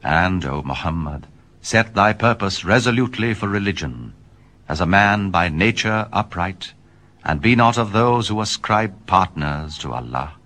And, O Muhammad, set thy purpose resolutely for religion, as a man by nature upright, and be not of those who ascribe partners to Allah.